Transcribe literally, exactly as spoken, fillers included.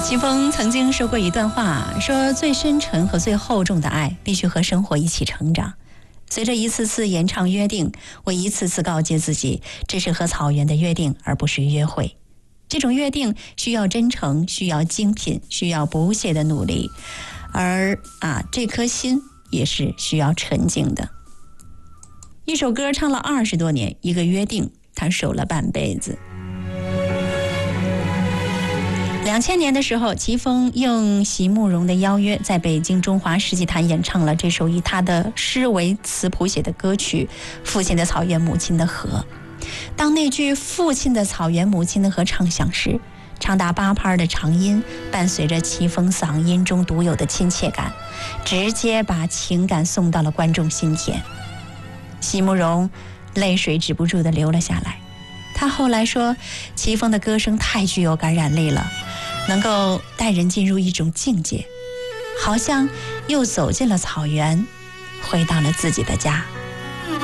齐峰曾经说过一段话，说最深沉和最厚重的爱必须和生活一起成长。随着一次次演唱约定，我一次次告诫自己，这是和草原的约定，而不是约会。这种约定需要真诚，需要精品，需要不懈的努力，而啊，这颗心也是需要纯净的。一首歌唱了二十多年，一个约定，他守了半辈子。两千年的时候，齐峰应席慕容的邀约，在北京中华世纪坛演唱了这首以他的诗为词谱写的歌曲《父亲的草原，母亲的河》。当那句父亲的草原，母亲的河唱响时，长达八拍的长音伴随着齐峰嗓音中独有的亲切感，直接把情感送到了观众心田。席慕容泪水止不住地流了下来。他后来说，齐峰的歌声太具有感染力了，能够带人进入一种境界，好像又走进了草原，回到了自己的家。